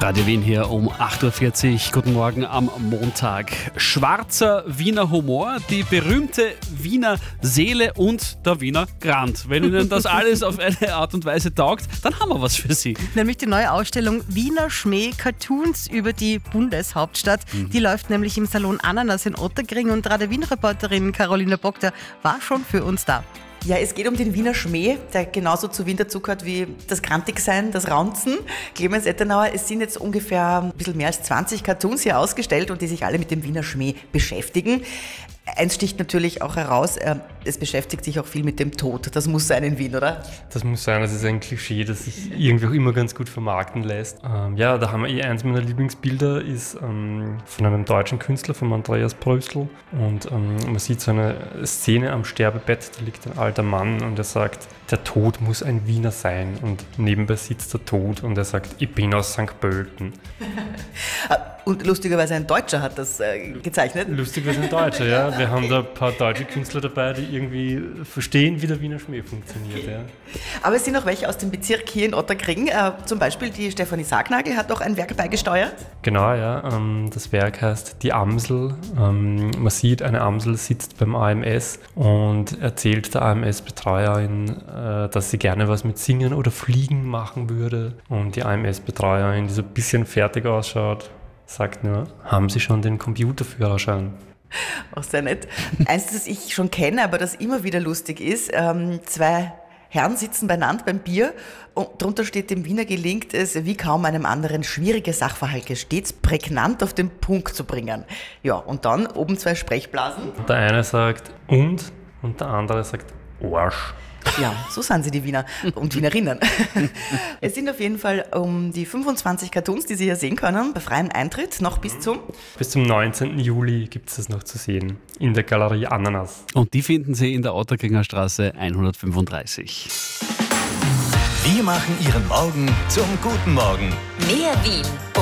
Radio Wien hier um 8.40 Uhr. Guten Morgen am Montag. Schwarzer Wiener Humor, die berühmte Wiener Seele und der Wiener Grand. Wenn Ihnen das alles auf eine Art und Weise taugt, dann haben wir was für Sie. Nämlich die neue Ausstellung Wiener Schmäh Cartoons über die Bundeshauptstadt. Die läuft nämlich im Salon Ananas in Otterkring und Radio Wien-Reporterin Caroline Bockter war schon für uns da. Ja, es geht um den Wiener Schmäh, der genauso zu Wien dazugehört wie das Grantigsein, das Raunzen. Clemens Ettenauer, es sind jetzt ungefähr ein bisschen mehr als 20 Cartoons hier ausgestellt und die sich alle mit dem Wiener Schmäh beschäftigen. Eins sticht natürlich auch heraus, es beschäftigt sich auch viel mit dem Tod. Das muss sein in Wien, oder? Das muss sein, das ist ein Klischee, das sich irgendwie auch immer ganz gut vermarkten lässt. Ja, da haben wir eins meiner Lieblingsbilder, ist von einem deutschen Künstler, von Andreas Brösel. Und man sieht so eine Szene am Sterbebett, da liegt ein alter Mann und er sagt, der Tod muss ein Wiener sein. Und nebenbei sitzt der Tod und er sagt, ich bin aus St. Pölten. Und lustigerweise ein Deutscher hat das gezeichnet. Lustigerweise ein Deutscher, ja. Wir haben da ein paar deutsche Künstler dabei, die irgendwie verstehen, wie der Wiener Schmäh funktioniert. Ja. Aber es sind auch welche aus dem Bezirk hier in Otterkring. Zum Beispiel die Stefanie Sargnagel hat auch ein Werk beigesteuert. Genau, ja. Das Werk heißt Die Amsel. Man sieht, eine Amsel sitzt beim AMS und erzählt der AMS-Betreuerin, dass sie gerne was mit Singen oder Fliegen machen würde. Und die AMS-Betreuerin, die so ein bisschen fertig ausschaut, sagt nur, haben Sie schon den Computerführerschein? Auch sehr nett. Eins, das ich schon kenne, aber das immer wieder lustig ist, zwei Herren sitzen beieinander beim Bier und drunter steht, dem Wiener gelingt es, wie kaum einem anderen, schwierige Sachverhalte stets prägnant auf den Punkt zu bringen. Ja, und dann oben zwei Sprechblasen. Und der eine sagt und der andere sagt Arsch. Ja, so sind sie, die Wiener und Wienerinnen. Es sind auf jeden Fall um die 25 Cartoons, die Sie hier sehen können, bei freiem Eintritt, noch bis zum 19. Juli gibt es das noch zu sehen, in der Galerie Ananas. Und die finden Sie in der Otterkringer Straße 135. Wir machen Ihren Morgen zum guten Morgen. Mehr Wien